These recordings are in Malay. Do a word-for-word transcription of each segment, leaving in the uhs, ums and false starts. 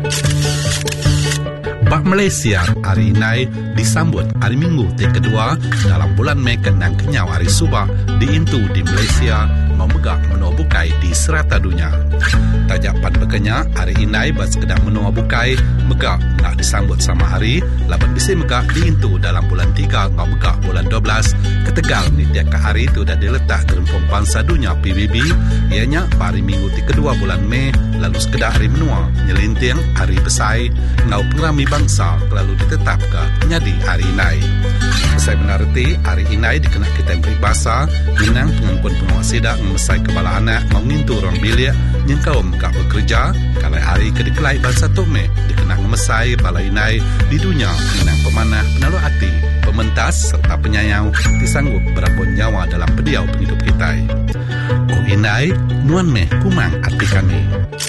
Bak Malaysia hari ini disambut hari Minggu ti kedua dalam bulan Mei kenang kenyau hari Subak di Intu di Malaysia memegak menua bukai di serata dunia. Tajak pan bekenya hari ini bas sekedar menua bukai megak nak disambut sama hari laban bisi megak di Intu dalam bulan tiga ngau megak bulan dua belas ketegal ni tiap ke hari itu dah diletak Gerempung Bangsa Dunia P B B ianya hari Minggu ti kedua bulan Mei lalu sekedar hari menua nyelinting hari besai ngau pengrami bangsa lalu ditetap ke menjadi hari ini. Saya menarti hari ini dikenal kita beri bahasa menang pengangkuan penguasida memesai kepala anak mengintu orang bilik yang kaum gak bekerja kalau hari kedikelai bangsa Tome dikenal memesai bala ini di dunia menang pemanah penalu hati pementas serta penyayang disanggup berabun nyawa dalam pediau penghidup kita. Oh ini nuan meh kumang arti kami.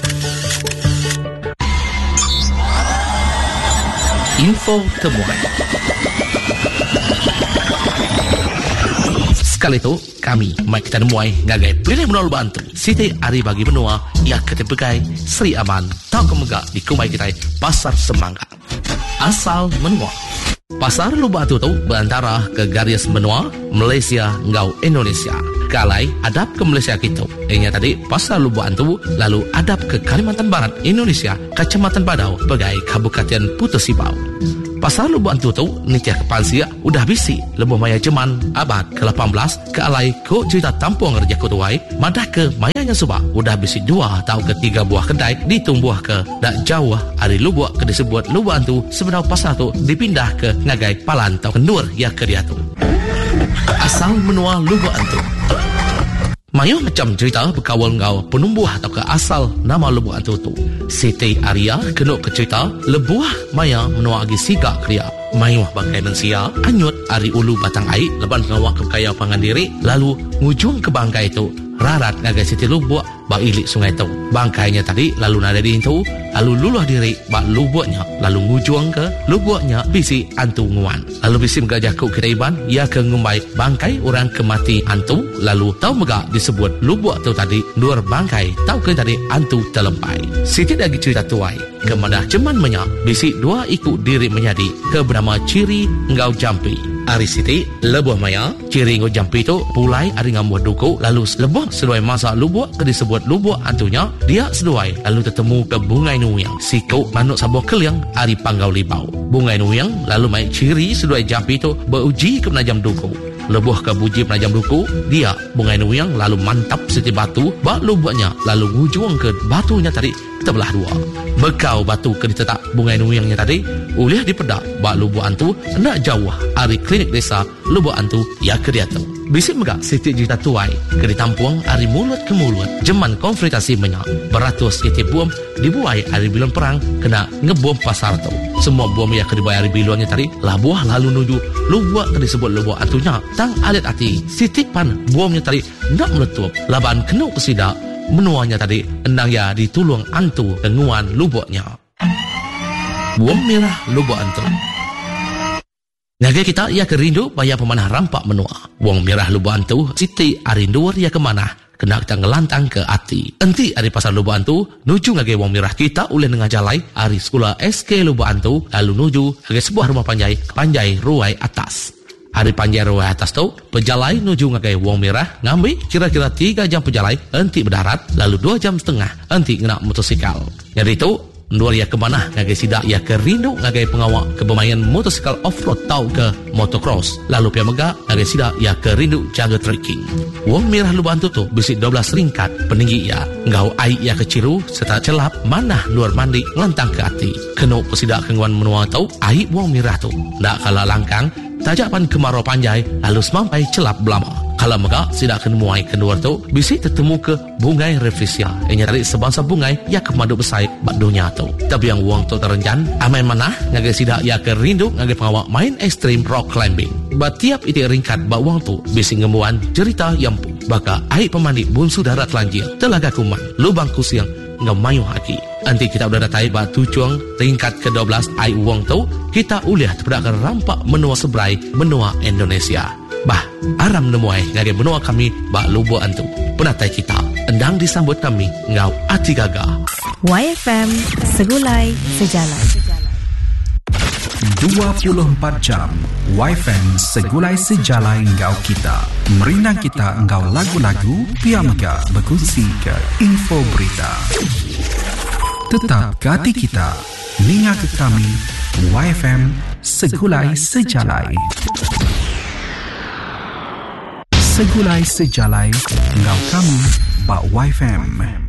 Info temuan. Sekali itu kami mai kita nemuai ngagai pilih menol bantu Siti Ari bagi benua ia ketepegai Sri Aman tau kemegak di kumai kita Pasar Semangka asal menua. Pasar Lubatu tu berantara ke garis benua Malaysia ngau Indonesia. Kalai adap ke Malaysia kita. Ianya tadi Pasar Lubatu lalu adap ke Kalimantan Barat Indonesia, Kecamatan Badau, Pegai, Kabupaten Putus Sibau. Pasar Lubatu tu nitia kepansia udah bisi lebuh maya jeman abad ke lapan belas ke alai ko cerita tampung kerja kutuai madah ke mayanya subak udah bisi dua atau ke tiga buah kedai ditumbuh ke dak jauh hari Lubuk ke disebut Lubatu sebenarnya pasar tu dipindah ke ngagai Palan atau kendur ya ke dia tu. Asal menua Lubatu. Mayu macam cerita berkawal ngau penumbuh atau ke asal nama Lubuk Antu tu. Siti Arya kenuk ke cerita lebuah maya menua agi siga kriya. Mayu bangkai mensia anyut ari ulu batang air leban ngawak ke kaya pangan diri lalu ngujung ke bangkai itu rarat ngagai Siti Lubuk bak ilik sungai tu. Bangkainya tadi lalu nada di itu lalu luluh diri bak lubuknya lalu ngujung ke lubuknya bisi antu nguan. Lalu bisi megajah ku kita iban ia ke ngumbai bangkai orang kemati antu lalu tau megak disebut lubuk tu tadi luar bangkai tau ke tadi antu terlempai. Siti lagi cerita tuai kemadah ceman menyak bisi dua ikut diri menjadi ke bernama Ciri Ngau Jampi. Ari Siti lebuh maya Ciri Ngau Jampi tu pulai ari ngamuh duku lalu lebuh seluai masa lubuk ke disebut lubuk antunya dia seluai lalu tertemu ke Bungai Nuyang siku manuk sabuh keliang ari Panggau Libau. Bungai Nuyang lalu mai Ciri seluai Jampi tu beruji ke penajam duku. Lebuh ke buji penajam duku dia Bungai Nuyang lalu mantap Siti batu bak lubuknya lalu ngujung ke batunya tadi terbelah dua. Bekau batu ke ditetak Bungai Nuyangnya tadi ulih dipedak bak lubuk antu nak jauh ari klinik desa lubuk antu ya ke dia tu. Bisik megak Siti cerita tuai ke ditampung ari mulut ke mulut jeman konfrontasi menyak beratus iti bom dibuai ari bilon perang kena ngebom pasar tu. Semua bom ya ke dibuai ari bilonnya tadi labuah lalu nuju lubuk ke disebut lubuk antunya tang alit hati Siti pan bomnya tadi nak meletup laban kena kesidak menuanya tadi endang ya ditulung antu denguan lubuknya. Bom merah lubuk antu. Naga kita ia kerindu baya pemanah rampak menua. Wong merah lubuk antu Siti arindur ia kemana kena kita ngelantang ke ati. Enti ari pasar lubuk antu nuju ngage wong merah kita uleh nengah jalai ari sekolah S K lubuk antu lalu nuju ngage sebuah rumah panjai panjai ruai atas. Hari panjai ruai atas tu pejalai nuju ngagai wong merah ngambil kira-kira tiga jam pejalai enti berdarat lalu dua jam setengah enti ngena motosikal. Jadi itu Nduar ia ke mana ngagai sidak ia ke rindu ngagai pengawak ke bermain motosikal off-road tau ke motocross. Lalu pia megak ngagai sidak ia ke rindu jaga trekking. Wong merah Lubuk tu bisik dua belas ringkat peninggi ia ngau ai ia ke ciru serta celap manah luar mandi ngelantang ke hati. Kena pesidak kenguan menua tau ai wong merah tu ndak kalah langkang tajapan kemarau panjai lalu semampai celap belama. Kalau megak sidak kenemuai kedua tu bisik tertemu ke Bungai Refisia. Ianya tarik sebangsa bungai ia ke madu besai bak dunia tu. Tapi yang wong tu terencan amain manah ngagai sidak ia ke rindu ngagai pengawak main ekstrim rock climbing. Ba tiap iti ringkat bak wong tu bisik ngemuan cerita yampu. Baka air pemandi bunsu darat lanjir telaga kuman lubang kusiang ngemayu haki. Nanti kita udah datai bak tujuang tingkat ke dua belas ai wong tu kita uliah terpedak rampak menua seberai menua Indonesia. Bah, aram nemuai ngagai menua kami bak Lubuk Antu. Penatai kita endang disambut kami ngau ati gagah. Y F M, segulai sejalan. dua puluh empat jam Y F M segulai sejalan engkau kita. Merindang kita engkau lagu-lagu, pia mega berkongsi ke info berita. Tetap ke hati kita, ninga ke kami, Y F M segulai sejalan. Segulai sejalan engkau kami, bak Y F M.